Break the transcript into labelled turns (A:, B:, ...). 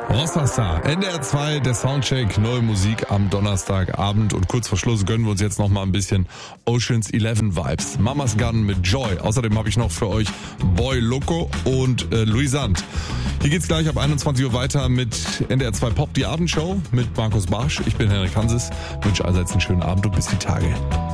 A: Rossastar, NDR 2, der Soundcheck, neue Musik am Donnerstagabend und kurz vor Schluss gönnen wir uns jetzt noch mal ein bisschen Ocean's 11 Vibes. Mama's Gun mit Joy. Außerdem habe ich noch für euch Boy Loco und Louisant. Hier geht's gleich ab 21 Uhr weiter mit NDR 2 Pop, die Abendshow mit Markus Barsch. Ich bin Henrik Hanses, wünsche allseits einen schönen Abend und bis die Tage.